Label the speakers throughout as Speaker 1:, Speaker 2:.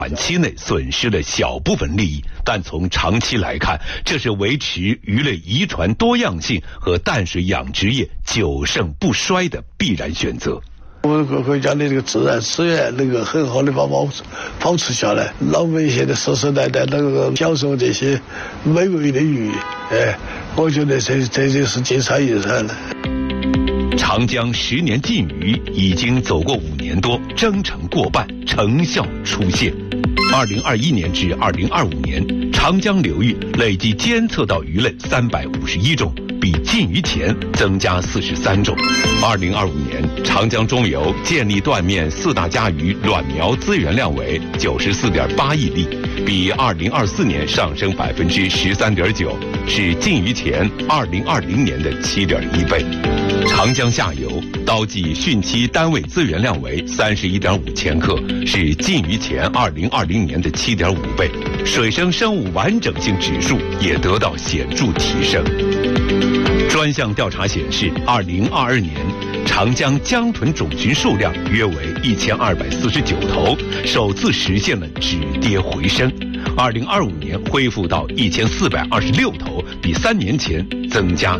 Speaker 1: 短期内损失了小部分利益，但从长期来看，这是维持鱼类遗传多样性和淡水养殖业久盛不衰的必然选择。
Speaker 2: 我们国家的这个自然资源能够很好的保持下来，老百姓的世世代代能够享受这些美味的鱼，我觉得这就是金山银山了。
Speaker 1: 长江10年禁渔已经走过5年多，征程过半，成效出现。2021年至2025年，长江流域累计监测到鱼类351种，比禁渔前增加43种。2025年，长江中游建立断面4大家鱼卵苗资源量为94.8亿粒，比2024年上升13.9%，是禁渔前2020年的7.1倍。长江下游刀鲫汛期单位资源量为31.5千克，是禁渔前2020年的7.5倍，水生生物完整性指数也得到显著提升。专项调查显示，2022年长江江豚种群数量约为1249头，首次实现了止跌回升。2025年恢复到1426头，比3年前增加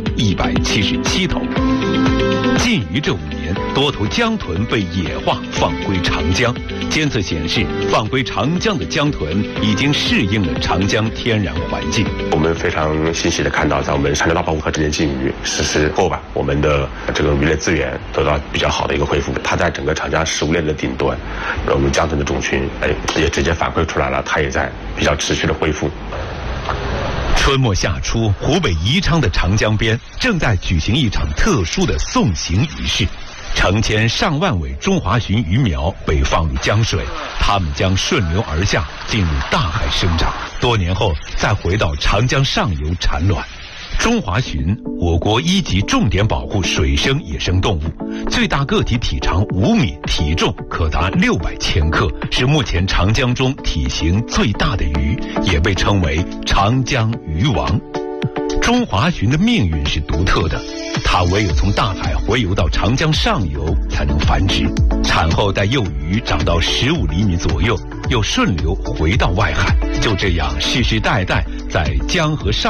Speaker 1: 177头。禁渔这5年，多头江豚被野化放归长江。监测显示，放归长江的江豚已经适应了长江天然环境。
Speaker 3: 我们非常欣喜地看到，在我们长江大保护和10年禁渔实施后吧，我们的这个鱼类资源得到比较好的一个恢复。它在整个长江食物链的顶端，我们江豚的种群也直接反馈出来了，它也在比较持续的恢复。
Speaker 1: 春末夏初，湖北宜昌的长江边正在举行一场特殊的送行仪式，成千上万尾中华鲟鱼苗被放入江水，它们将顺流而下，进入大海生长，多年后再回到长江上游产卵。中华鲟，我国1级重点保护水生野生动物，最大个体体长5米，体重可达600千克，是目前长江中体型最大的鱼，也被称为长江鱼王。中华鲟的命运是独特的，它唯有从大海回游到长江上游才能繁殖，产后待幼鱼长到15厘米左右，又顺流回到外海，就这样世世代代在江河上